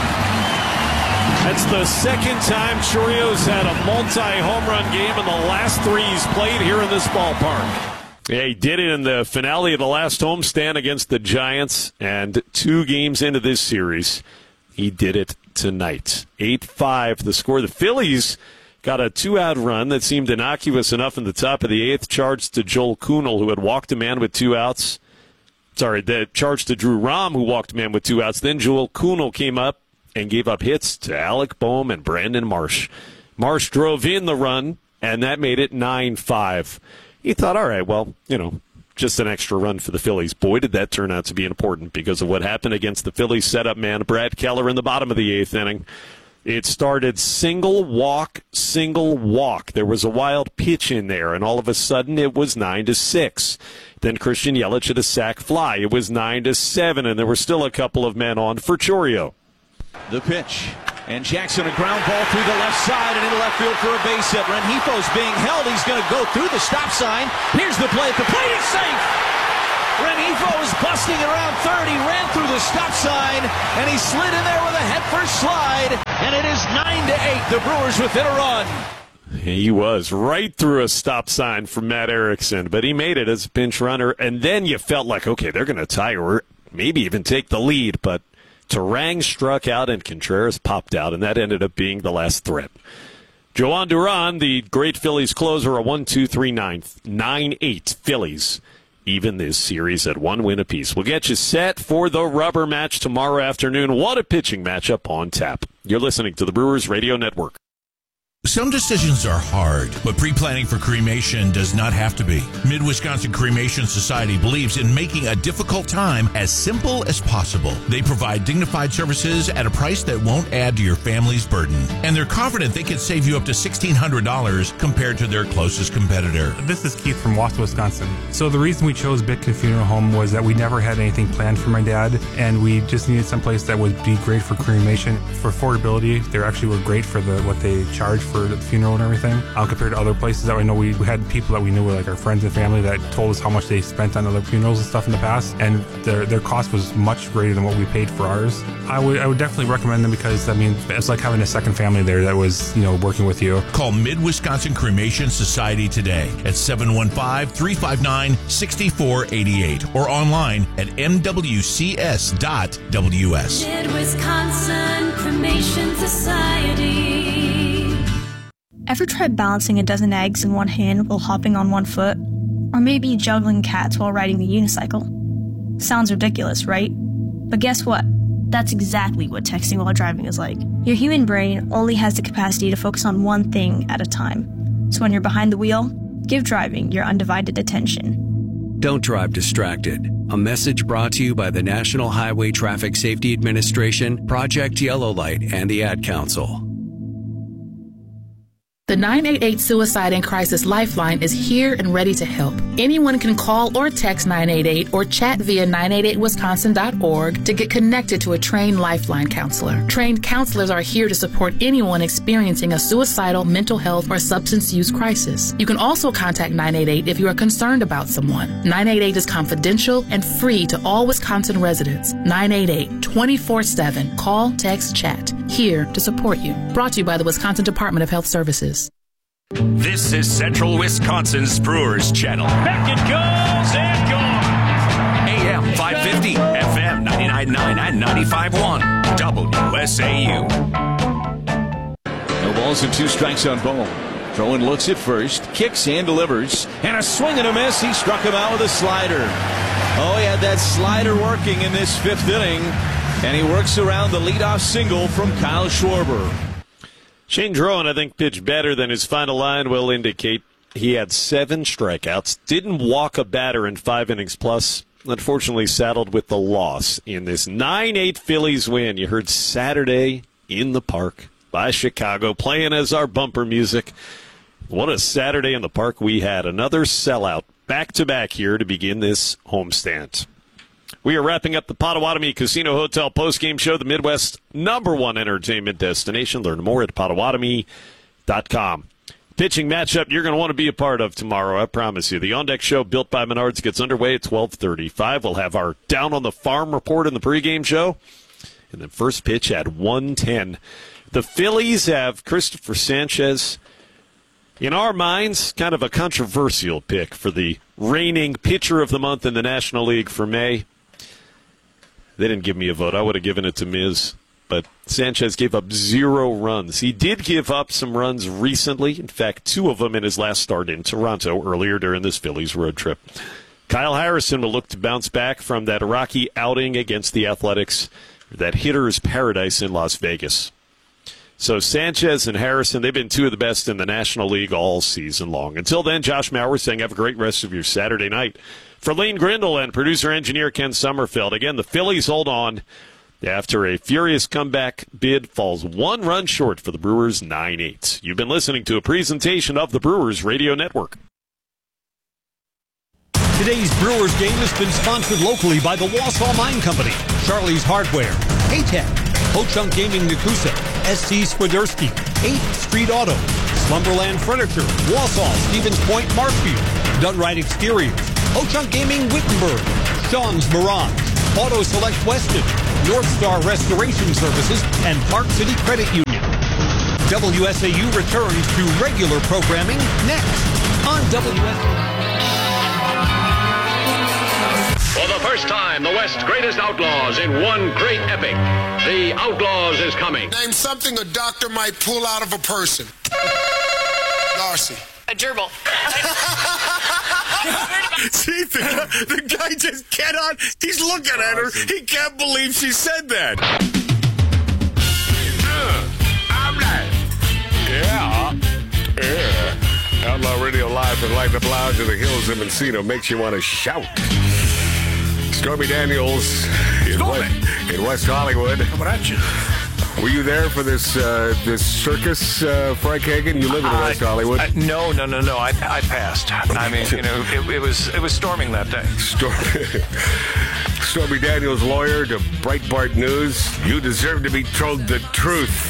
That's the second time Chourio's had a multi-home run game in the last three he's played here in this ballpark. Yeah, he did it in the finale of the last homestand against the Giants, and two games into this series, he did it tonight. eight five the score. The Phillies got a two-out run that seemed innocuous enough in the top of the eighth, charged to Joel Kuhnel, who had walked a man with two outs. Sorry, the charge to Drew Rom, who walked a man with two outs. Then Joel Kuhnel came up and gave up hits to Alec Boehm and Brandon Marsh. Marsh drove in the run, and that made it nine five. He thought, all right, well, you know, just an extra run for the Phillies. Boy, did that turn out to be important because of what happened against the Phillies setup man, Brad Keller, in the bottom of the eighth inning. It started single walk, single walk. There was a wild pitch in there, and all of a sudden it was nine to six. Then Christian Yelich had a sac fly. It was nine to seven, and there were still a couple of men on for Chourio. The pitch. And Jackson, a ground ball through the left side and into left field for a base hit. Renjifo's being held. He's going to go through the stop sign. Here's the play at the plate. He's safe. Rengifo is busting around third. He ran through the stop sign, and he slid in there with a head-first slide. And it is nine to eight. The Brewers within a run. He was right through a stop sign from Matt Erickson, but he made it as a pinch runner. And then you felt like, okay, they're going to tie or maybe even take the lead, but Turang struck out and Contreras popped out, and that ended up being the last threat. Jhoan Duran, the great Phillies closer, a one two three ninth, nine eight Phillies. Even this series at one win apiece. We'll get you set for the rubber match tomorrow afternoon. What a pitching matchup on tap. You're listening to the Brewers Radio Network. Some decisions are hard, but pre-planning for cremation does not have to be. Mid-Wisconsin Cremation Society believes in making a difficult time as simple as possible. They provide dignified services at a price that won't add to your family's burden. And they're confident they can save you up to sixteen hundred dollars compared to their closest competitor. This is Keith from Wausau, Wisconsin. So the reason we chose Bitkin Funeral Home was that we never had anything planned for my dad, and we just needed someplace that would be great for cremation. For affordability, they actually were great for the what they charge for the funeral and everything, uh, compared to other places that I know. We, we had people that we knew, like our friends and family, that told us how much they spent on other funerals and stuff in the past, and their their cost was much greater than what we paid for ours. I would I would definitely recommend them because, I mean, it's like having a second family there that was, you know, working with you. Call Mid-Wisconsin Cremation Society today at seven one five, three five nine, six four eight eight or online at m w c s dot w s. Mid-Wisconsin Cremation Society. Ever tried balancing a dozen eggs in one hand while hopping on one foot? Or maybe juggling cats while riding the unicycle? Sounds ridiculous, right? But guess what? That's exactly what texting while driving is like. Your human brain only has the capacity to focus on one thing at a time. So when you're behind the wheel, give driving your undivided attention. Don't drive distracted. A message brought to you by the National Highway Traffic Safety Administration, Project Yellow Light, and the Ad Council. The nine eight eight Suicide and Crisis Lifeline is here and ready to help. Anyone can call or text nine eight eight or chat via nine eight eight wisconsin dot org to get connected to a trained Lifeline counselor. Trained counselors are here to support anyone experiencing a suicidal, mental health, or substance use crisis. You can also contact nine eight eight if you are concerned about someone. nine eight eight is confidential and free to all Wisconsin residents. nine eight eight, twenty-four seven. Call, text, chat. Here to support you. Brought to you by the Wisconsin Department of Health Services. This is Central Wisconsin's Brewers Channel. Back it goes and gone. A M five fifty, F M ninety-nine point nine and ninety-five point one. W S A U. No balls and two strikes on ball. Throwing looks at first, kicks and delivers, and a swing and a miss. He struck him out with a slider. Oh, he had that slider working in this fifth inning, and he works around the leadoff single from Kyle Schwarber. Shane Drouin, I think, pitched better than his final line will indicate. He had seven strikeouts, didn't walk a batter in five innings plus, unfortunately saddled with the loss in this nine eight Phillies win. You heard Saturday in the Park by Chicago playing as our bumper music. What a Saturday in the Park we had. Another sellout back-to-back here to begin this homestand. We are wrapping up the Potawatomi Casino Hotel postgame show, the Midwest number one entertainment destination. Learn more at potawatomi dot com. Pitching matchup you're going to want to be a part of tomorrow, I promise you. The On Deck Show, built by Menards, gets underway at twelve thirty-five. We'll have our Down on the Farm report in the pregame show. And the first pitch at one ten. The Phillies have Christopher Sanchez. In our minds, kind of a controversial pick for the reigning pitcher of the month in the National League for May. They didn't give me a vote. I would have given it to Miz. But Sanchez gave up zero runs. He did give up some runs recently. In fact, two of them in his last start in Toronto earlier during this Phillies road trip. Kyle Harrison will look to bounce back from that rocky outing against the Athletics, that hitter's paradise in Las Vegas. So Sanchez and Harrison, they've been two of the best in the National League all season long. Until then, Josh Maurer saying have a great rest of your Saturday night. For Lane Grindle and producer-engineer Ken Sommerfeld, again, the Phillies hold on after a furious comeback bid falls one run short for the Brewers nine eight. You've been listening to a presentation of the Brewers Radio Network. Today's Brewers game has been sponsored locally by the Wausau Mine Company, Charlie's Hardware, Haytech, Ho-Chunk Gaming Nakusa, S C Swiderski, eighth Street Auto, Slumberland Furniture, Wausau, Stevens Point, Marshfield, Dunright Exteriors, Ho-Chunk Gaming, Wittenberg, Sean's Mirage, Auto Select Weston, North Star Restoration Services, and Park City Credit Union. W S A U returns to regular programming next on W S A U. For the first time, the West's greatest outlaws in one great epic. The Outlaws is coming. Name something a doctor might pull out of a person. Darcy. A gerbil. See, the, the guy just cannot, he's looking at her. He can't believe she said that. Uh, I'm like, yeah, yeah. Outlaw Radio Live from Light the Lounge in the hills of Encino makes you want to shout. Stormy Daniels in, West, in West Hollywood. Coming at you. Were you there for this uh, this circus, uh, Frank Hagan? You live in West uh, Hollywood. Uh, no, no, no, no. I, I passed. I mean, you know, it, it was it was storming that day. Stormy, Stormy Daniels' lawyer to Breitbart News. You deserve to be told the truth.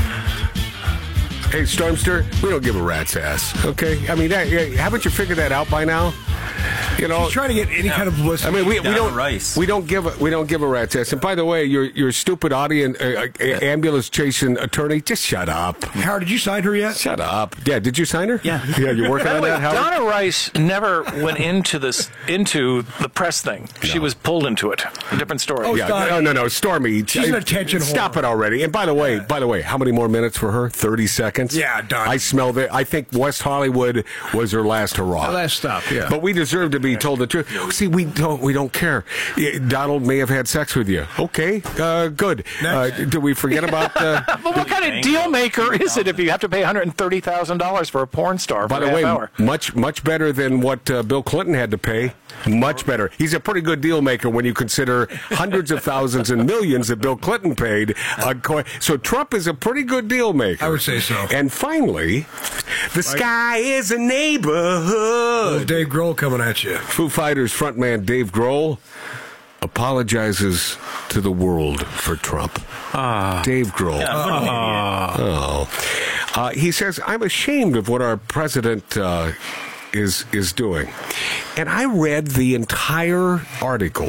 Hey, Stormster, we don't give a rat's ass, okay? I mean, that, haven't you figured that out by now? You know, He's trying to get any yeah. kind of publicity. I mean, we, we don't rice. we don't give a, we don't give a rat's ass. And by the way, your your stupid audience uh, uh, ambulance chasing attorney, just shut up. Howard, did you sign her yet? Shut up. Yeah, did you sign her? Yeah, yeah. You're working on Wait, that, Howard? Donna Rice never went into this into the press thing. No. She was pulled into it. A different story. Oh, yeah, no, no, no, Stormy. She's an attention whore. Stop it already. And by the way, yeah. by the way, how many more minutes for her? Thirty seconds. Yeah, done. I smell that. I think West Hollywood was her last hurrah. The last stop. Yeah, but we deserve to be told the truth. See, we don't we don't care. Donald may have had sex with you. Okay, uh, good. Uh, do we forget about? Uh, but what kind of deal maker is it if you have to pay one hundred thirty thousand dollars for a porn star? By for the a way, half hour? much much better than what uh, Bill Clinton had to pay. Much better. He's a pretty good deal maker when you consider hundreds of thousands and millions that Bill Clinton paid. Uh, so Trump is a pretty good deal maker. I would say so. And finally, the sky is a neighborhood. Dave Grohl coming at you. Foo Fighters frontman Dave Grohl apologizes to the world for Trump. Ah. Dave Grohl. Yeah. Oh. Uh, he says, I'm ashamed of what our president uh, is is doing. And I read the entire article.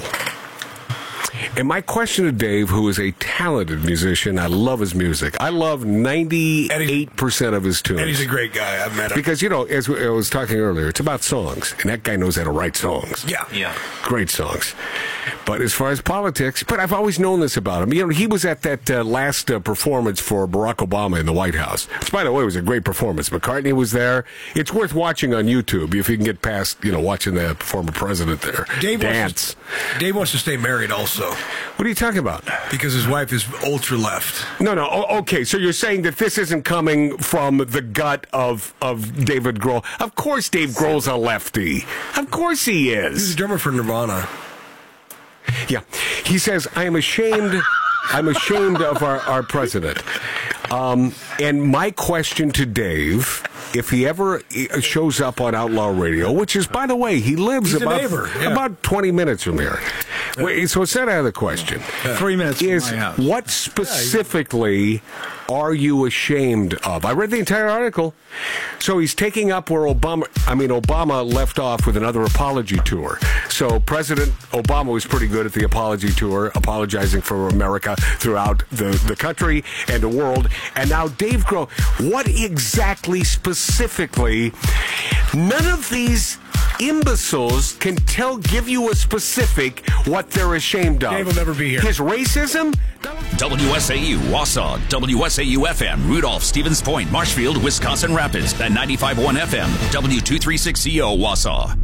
And my question to Dave, who is a talented musician, I love his music. I love ninety-eight percent of his tunes. And he's a great guy. I've met him. Because, you know, as I was talking earlier, it's about songs. And that guy knows how to write songs. Yeah. Yeah. Great songs. But as far as politics, but I've always known this about him. You know, he was at that uh, last uh, performance for Barack Obama in the White House, which, by the way, was a great performance. McCartney was there. It's worth watching on YouTube if you can get past, you know, watching the former president there Dave dance. Wants to, Dave wants to stay married also. What are you talking about? Because his wife is ultra left. No, no. O- okay, so you're saying that this isn't coming from the gut of, of David Grohl. Of course Dave Grohl's a lefty. Of course he is. He's a drummer for Nirvana. Yeah. He says, I am ashamed, I'm ashamed of our, our president. Um, and my question to Dave, if he ever shows up on Outlaw Radio, which is, by the way, he lives He's about, a neighbor, yeah. about twenty minutes from here. Wait, so it's that out of the question. Three minutes is from my house. What specifically are you ashamed of? I read the entire article. So he's taking up where Obama, I mean, Obama left off with another apology tour. So President Obama was pretty good at the apology tour, apologizing for America throughout the, the country and the world. And now Dave Grohl, what exactly specifically, none of these imbeciles can tell, give you a specific what they're ashamed of. Dave will never be here. His racism? W S A U, Wausau, W S A U F M, Rudolph, Stevens Point, Marshfield, Wisconsin Rapids, and ninety-five point one F M, W two thirty-six C O, Wausau.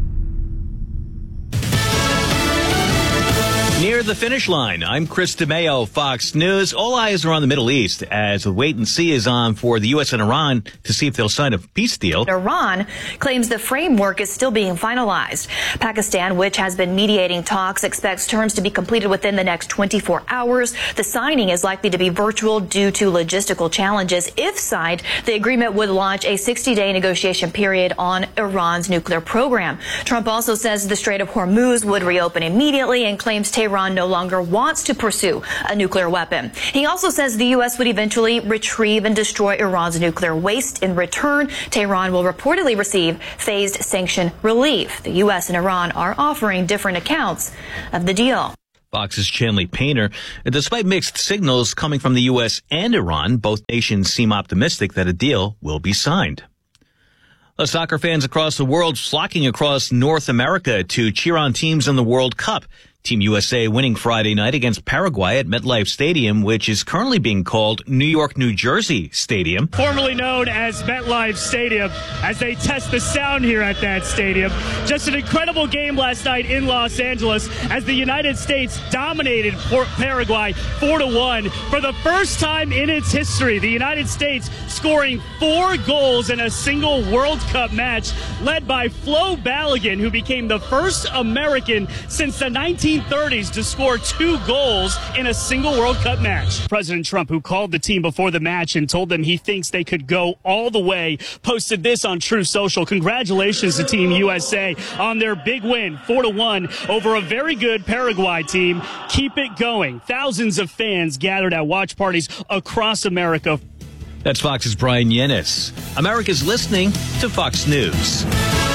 Near the finish line, I'm Chris DeMeo, Fox News. All eyes are on the Middle East as the wait and see is on for the U S and Iran to see if they'll sign a peace deal. Iran claims the framework is still being finalized. Pakistan, which has been mediating talks, expects terms to be completed within the next twenty-four hours. The signing is likely to be virtual due to logistical challenges. If signed, the agreement would launch a sixty-day negotiation period on Iran's nuclear program. Trump also says the Strait of Hormuz would reopen immediately and claims Tehran Iran no longer wants to pursue a nuclear weapon. He also says the U S would eventually retrieve and destroy Iran's nuclear waste. In return, Tehran will reportedly receive phased sanction relief. The U S and Iran are offering different accounts of the deal. Fox's Chanley Painter. Despite mixed signals coming from the U S and Iran, both nations seem optimistic that a deal will be signed. Uh, soccer fans across the world flocking across North America to cheer on teams in the World Cup. Team U S A winning Friday night against Paraguay at MetLife Stadium, which is currently being called New York, New Jersey Stadium. Formerly known as MetLife Stadium, as they test the sound here at that stadium. Just an incredible game last night in Los Angeles as the United States dominated Paraguay four to one. For the first time in its history, the United States scoring four goals in a single World Cup match, led by Flo Balogun, who became the first American since the nineteen thirties to score two goals in a single World Cup match. President Trump, who called the team before the match and told them he thinks they could go all the way, posted this on Truth Social. Congratulations to Team U S A on their big win, four to one, over a very good Paraguay team. Keep it going. Thousands of fans gathered at watch parties across America. That's Fox's Brian Yennis. America's listening to Fox News.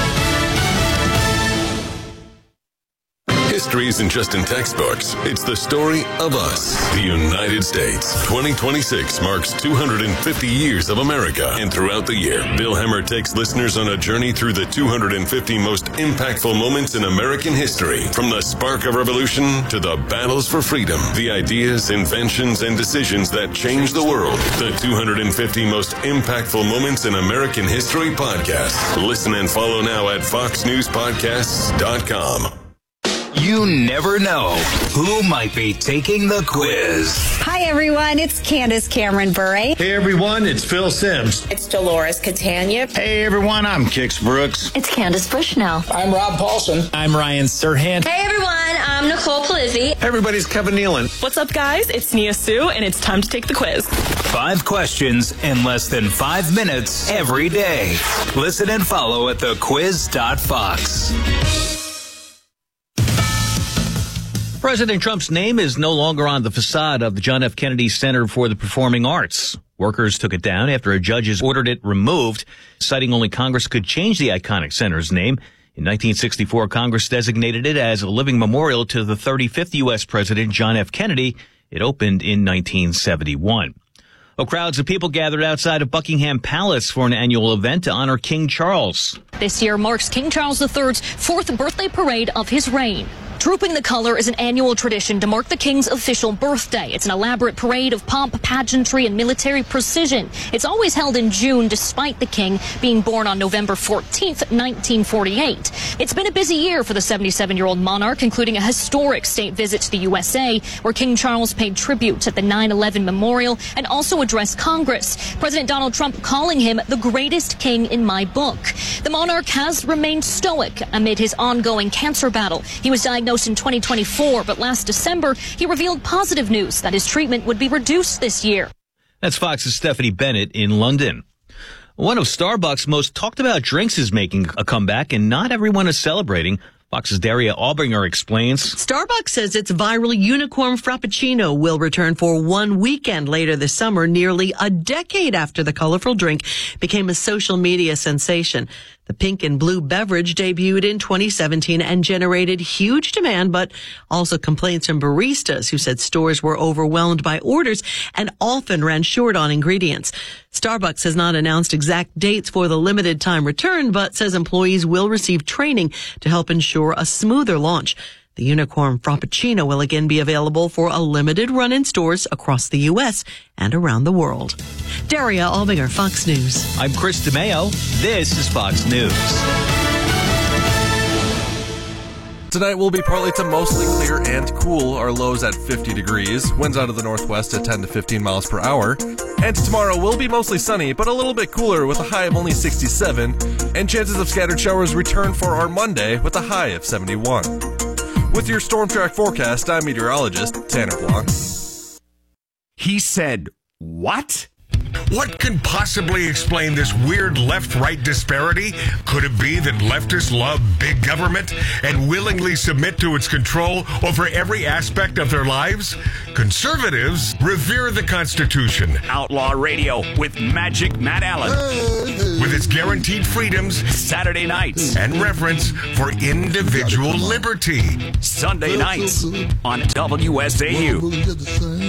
History isn't just in textbooks. It's the story of us, the United States. twenty twenty-six marks two hundred fifty years of America. And throughout the year, Bill Hemmer takes listeners on a journey through the two hundred fifty most impactful moments in American history. From the spark of revolution to the battles for freedom, the ideas, inventions, and decisions that changed the world. The two hundred fifty most impactful moments in American history podcast. Listen and follow now at fox news podcasts dot com. You never know who might be taking the quiz. Hi, everyone. It's Candace Cameron Bure. Hey, everyone. It's Phil Sims. It's Dolores Catania. Hey, everyone. I'm Kix Brooks. It's Candace Bushnell. I'm Rob Paulson. I'm Ryan Serhant. Hey, everyone. I'm Nicole Polizzi. Hey, everybody's Kevin Nealon. What's up, guys? It's Nia Sue, and it's time to take the quiz. Five questions in less than five minutes every day. Listen and follow at the quiz dot fox. President Trump's name is no longer on the facade of the John F. Kennedy Center for the Performing Arts. Workers took it down after a judge has ordered it removed, citing only Congress could change the iconic center's name. In nineteen sixty-four, Congress designated it as a living memorial to the thirty-fifth U S President John F. Kennedy. It opened in nineteen seventy-one. Well, crowds of people gathered outside of Buckingham Palace for an annual event to honor King Charles. This year marks King Charles the third's fourth birthday parade of his reign. Trooping the Color is an annual tradition to mark the King's official birthday. It's an elaborate parade of pomp, pageantry, and military precision. It's always held in June, despite the King being born on November fourteenth, nineteen forty-eight. It's been a busy year for the seventy-seven-year-old monarch, including a historic state visit to the U S A, where King Charles paid tribute at the nine eleven Memorial and also addressed Congress. President Donald Trump calling him the greatest king in my book. The monarch has remained stoic amid his ongoing cancer battle. He was diagnosed in twenty twenty-four, but last December, he revealed positive news that his treatment would be reduced this year. That's Fox's Stephanie Bennett in London. One of Starbucks' most talked about drinks is making a comeback, and not everyone is celebrating. Fox's Daria Albinger explains. Starbucks says its viral unicorn frappuccino will return for one weekend later this summer, nearly a decade after the colorful drink became a social media sensation. The pink and blue beverage debuted in twenty seventeen and generated huge demand, but also complaints from baristas who said stores were overwhelmed by orders and often ran short on ingredients. Starbucks has not announced exact dates for the limited time return, but says employees will receive training to help ensure a smoother launch. The unicorn frappuccino will again be available for a limited run in stores across the U S and around the world. Daria Albinger, Fox News. I'm Chris DeMeo. This is Fox News. Tonight will be partly to mostly clear and cool. Our lows at fifty degrees. Winds out of the northwest at ten to fifteen miles per hour. And tomorrow will be mostly sunny, but a little bit cooler with a high of only sixty-seven. And chances of scattered showers return for our Monday with a high of seventy-one. With your Storm Track forecast, I'm meteorologist Tanner Blanc. He said, what? What can possibly explain this weird left-right disparity? Could it be that leftists love big government and willingly submit to its control over every aspect of their lives? Conservatives revere the Constitution. Outlaw Radio with Magic Matt Allen. With its guaranteed freedoms, Saturday nights, and reverence for individual liberty. Sunday nights on W S A U.